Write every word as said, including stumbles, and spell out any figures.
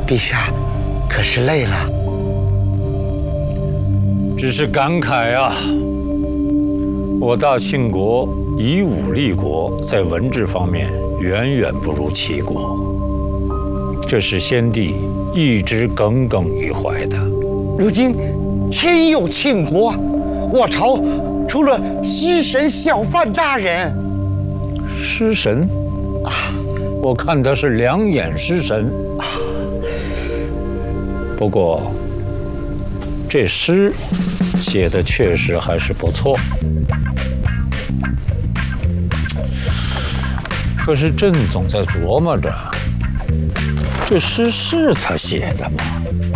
陛下可是累了？ 只是感慨啊，我大庆国以武立国，在文治方面远远不如齐国，这是先帝一直耿耿于怀的。 如今天佑庆国，我朝除了失神小范大人， 失神啊，我看他是两眼失神啊。不过这诗写的确实还是不错。可是朕总在琢磨着，这诗是他写的吗？